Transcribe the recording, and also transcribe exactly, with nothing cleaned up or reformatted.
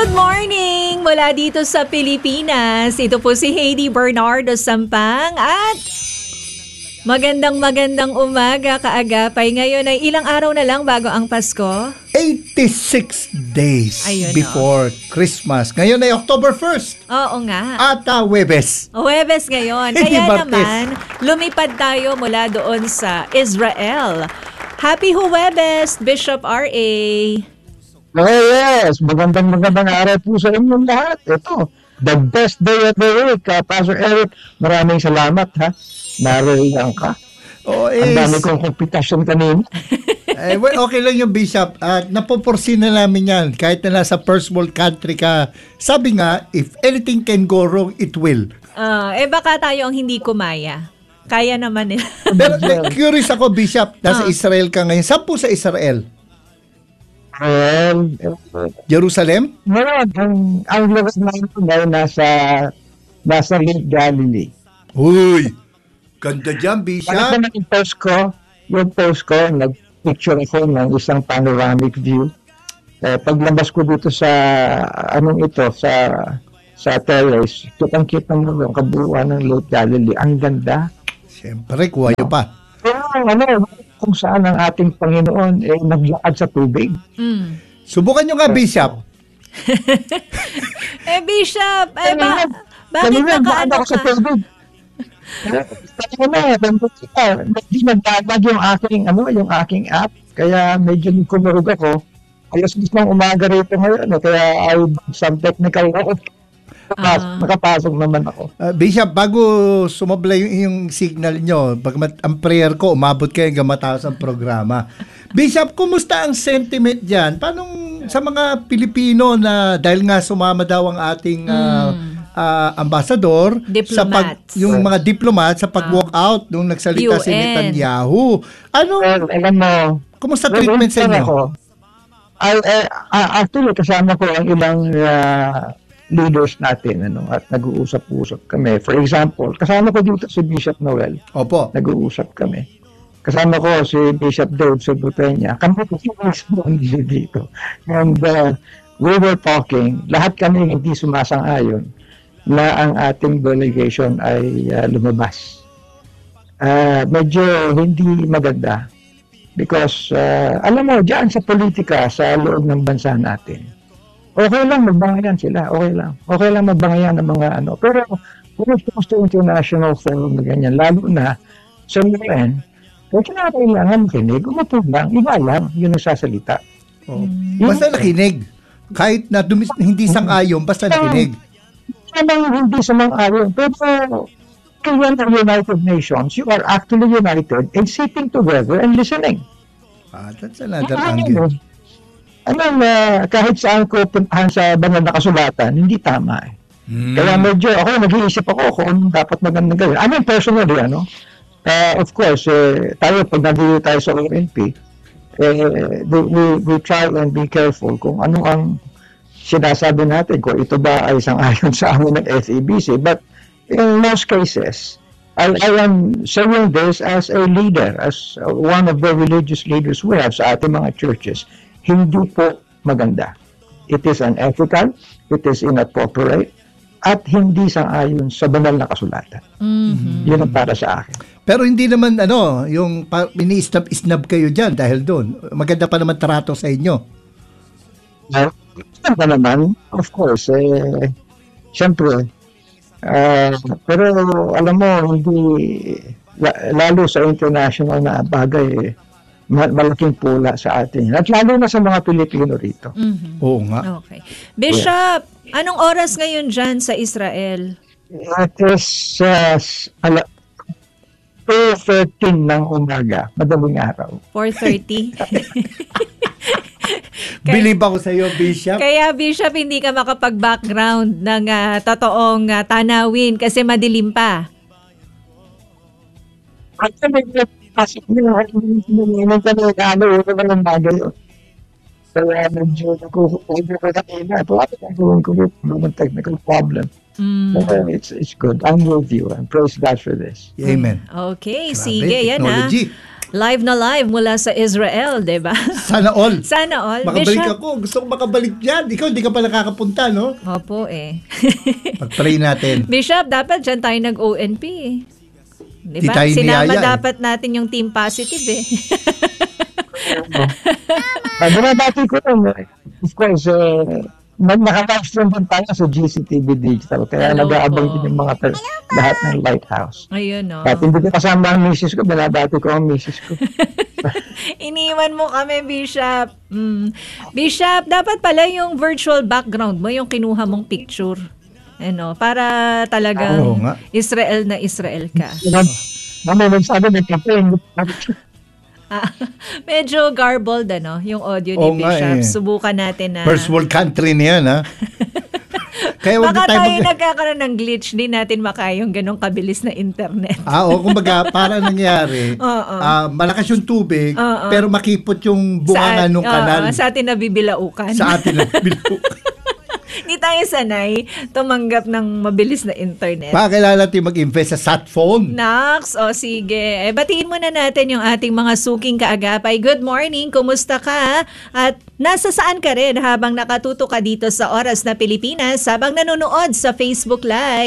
Good morning! Mula dito sa Pilipinas, ito po si Heidi Bernardo Sampang at magandang magandang umaga kaagapay. Ngayon ay ilang araw na lang bago ang Pasko? eighty-six days Ayun, before oh. Christmas. Ngayon ay October first. Oo nga. At uh, Huwebes. Huwebes ngayon. Hindi Kaya Martes. naman, lumipad tayo mula doon sa Israel. Happy Huwebes, Bishop R A. Oh yes, magandang magandang araw po sa inyong lahat. Ito, the best day of the week. Uh, Pastor Eric, maraming salamat ha. Nariyan ka. Oh, Ang is, dami kong kompetasyon kanina. eh, well, okay lang yung Bishop. At uh, napoporsin na namin yan. Kahit na nasa first world country ka. Sabi nga, if anything can go wrong, it will. Uh, eh baka tayo ang hindi kumaya. Kaya naman nila. Pero eh, curious ako, Bishop. Nasa Ah. Israel ka ngayon. Saan po sa Israel? Well, Jerusalem? ngayon, ang, ang lugar namin ngayon nasa, nasa Lake Galilee. Uy! Ganda dyan, Bakit Bishop. naman yung post ko, yung post ko, nag-picture ako ng isang panoramic view. Eh, paglabas ko dito sa, anong ito, sa sa terrace, kitang-kita mo yung kabuuan ng Lake Galilee. Ang ganda. Siyempre, kuha nyo pa. Pero ano, kung saan ang ating Panginoon eh, naglakad sa tubig. Mm. Subukan nyo nga, Bishop. Eh Bishop, eh ba, bakit Kanina, nakaano ako sa ka? tubig. Sabi na, tandot kita, hindi nagdagdag yung aking, ano, yung aking app. Kaya medyo kumurog ako. Ayos gusto ng umaga rito ngayon. Eh, kaya I some technical work. Ah. Nakapasok naman ako. Uh, Bishop, bago sumablay yung, yung signal nyo, pag ang prayer ko, umabot kayo hanggang mataas ang programa. Bishop, kumusta ang sentiment dyan? Paano sa mga Pilipino na dahil nga sumama daw ang ating uh, uh, ambasador, sa pag, Diplomats. yung mga diplomat sa pag-walk out nung nagsalita si U N. Netanyahu. Ano, Well, alam mo, kumusta treatment sa inyo? Ako, I, I, I, actually, kasama ko ang ilang uh, leaders natin ano, at nag-uusap-usap kami. For example, kasama ko dito si Bishop Noel. Opo. Nag-uusap kami. Kasama ko si Bishop Dave Sobutenya. Kami ko si mismo dito. And uh, we were talking, lahat kami hindi sumasang-ayon na ang ating delegation ay uh, lumabas. Uh, medyo hindi maganda. Because, uh, alam mo, dyan sa politika, sa loob ng bansa natin, okay lang magbangayan sila, okay lang. Okay lang magbangayan ng mga ano. Pero kung gusto sa international forum na ganyan, lalo na sa U N, kung kinakailangan makinig, umupo lang, iba lang, yun ang sasalita. Oh. Basta nakinig. Kahit na dumis, hindi sang-ayon, basta nakinig. Kaya hindi sa mga ayon. Pero kaya ng United Nations, you are actually united in sitting together and listening. Ah, that's another angle. Ano, uh, kahit saan ko puntahan sa banal na kasulatan, hindi tama eh. Hmm. Kaya medyo ako, nag-iisip ako kung anong dapat magandang gawin. I mean, personally, ano, uh, of course, eh, tayo, pag nandito tayo sa O N P, eh, we, we, we try and be careful kung ano ang sinasabi natin, kung ito ba ay sang-ayon sa amin ng F E B C. But in most cases, I, I am saying this as a leader, as one of the religious leaders we have sa ating mga churches. Hindi po maganda. It is unethical, it is inappropriate, at hindi sang-ayon sa banal na kasulatan. Mhm. Yun ang para sa akin. Pero hindi naman ano, yung ini-snub kayo dyan dahil doon. Maganda pa naman trato sa inyo. Well, pa naman, of course, eh, siyempre, uh, pero alam mo, hindi, lalo sa international na bagay, eh, malaking pula sa atin. At lalo na sa mga Pilipino rito. Mhm. Oo nga. Okay. Bishop, anong oras ngayon dyan sa Israel? It is uh, ala, two thirteen ng umaga, madaling araw. four thirty? Believe ako sa iyo, Bishop. Kaya Bishop, hindi ka makapag-background ng ah, totoong ah, tanawin kasi madilim pa. At kasi hindi kami ano, ito na lang bagay yun. Kaya medyo nakukuha ko na kanina. Ito ako gagawin ko with mga technical problem. Mm. But it's it's good. I'm with you and praise God for this. Amen. Okay, Grabe, sige, yan ha. technology. Live na live mula sa Israel, di ba? Sana all. Sana all. Makabalik Bishop. ako. Gusto ko makabalik dyan. Ikaw, di ka pa nakakapunta, no? Opo eh. Pag-pray natin. Bishop, dapat dyan tayo nag-O N P eh. Di Di ba? tayo Sinama niyaya, eh. dapat natin yung team positive eh. Pag nabati ko rin, eh, of course, eh, nag- naka-livestream din tayo sa G C T V Digital. Kaya Hello nag-aabang po. din yung mga per- lahat ng Lighthouse. Ayun no. At hindi ko kasama ang misis ko, binabati ko ang misis ko. Iniwan mo kami, Bishop. Mm. Bishop, dapat pala yung virtual background mo, yung kinuha mong picture. Ano, para talagang Oo nga. Israel na Israel ka. Mama, nagsabi may campaign. Ah, medyo garbled ano, yung audio ni Oo nga Bishop. eh. Subukan natin na... First world country na yan, ha? Kaya wag Baka na tayo tayo mag- nagkakaroon ng glitch, di natin makaya yung ganong kabilis na internet. Ah, o kumbaga, para nangyari, Oo. ah, malakas yung tubig, Oo. pero makipot yung bunganga Sa- ng kanal oo, sa atin nabibilaukan. sa atin ng bilog. Hindi tayo sanay tumanggap ng mabilis na internet. Pakilala natin mag-invest sa sat phone. Nax, o sige. Eh, batiin muna natin yung ating mga suking kaagapay. Good morning, kumusta ka? At nasa saan ka rin habang nakatuto ka dito sa Oras na Pilipinas habang nanonood sa Facebook Live?